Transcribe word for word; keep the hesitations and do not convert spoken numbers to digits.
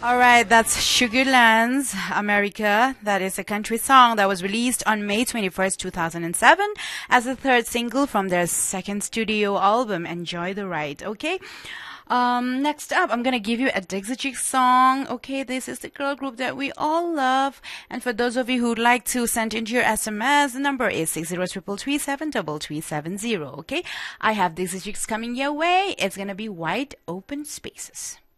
All right, that's Sugarland's America. That is a country song that was released on May twenty-first, two thousand seven as the third single from their second studio album, Enjoy the Ride. Okay. Um, next up, I'm gonna give you a Dixie Chicks song. Okay, this is the girl group that we all love. And for those of you who'd like to send into your S M S, the number is six zero triple three seven double three seven zero. Okay, I have Dixie Chicks coming your way. It's gonna be Wide Open Spaces.